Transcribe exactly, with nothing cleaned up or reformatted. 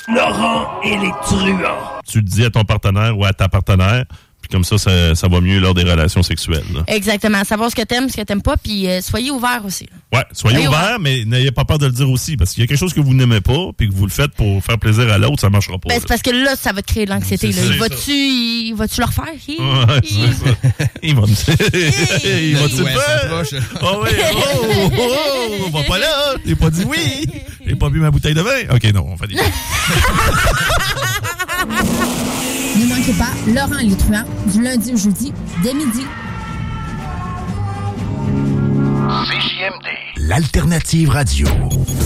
Laurent et les truands. Tu le dis à ton partenaire ou à ta partenaire, puis comme ça, ça, ça va mieux lors des relations sexuelles. Là. Exactement. Savoir ce que t'aimes, ce que t'aimes pas, puis euh, soyez ouverts aussi. Ouais, soyez, soyez ouverts, ouvert. Mais n'ayez pas peur de le dire aussi, parce qu'il y a quelque chose que vous n'aimez pas, puis que vous le faites pour faire plaisir à l'autre, ça marchera pas. Ben, c'est parce que là, ça va te créer de l'anxiété. Là. Il va-tu, il va-tu le refaire? Hi, ouais, hi. Il va me Il va-tu le faire? Oh oui, oh, oh, oh, on va pas là. J'ai pas dit oui. J'ai pas bu ma bouteille de vin. OK, non, on fait des... Ne manquez pas Laurent et les truands du lundi au jeudi dès midi. C J M D, l'alternative radio.